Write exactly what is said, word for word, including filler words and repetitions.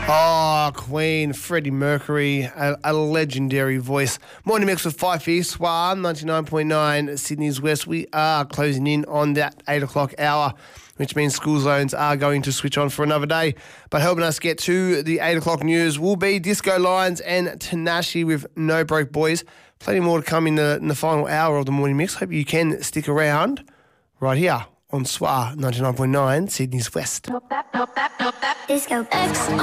Oh, Queen, Freddie Mercury, a, a legendary voice. Morning mix with Fifey, Swan, ninety-nine point nine, Sydney's West. We are closing in on that eight o'clock hour, which means school zones are going to switch on for another day. But helping us get to the eight o'clock news will be Disco Lions and Tanashi with No Broke Boys. Plenty more to come in the, in the final hour of the morning mix. Hope you can stick around right here on S W A ninety-nine point nine, Sydney's West. Disco X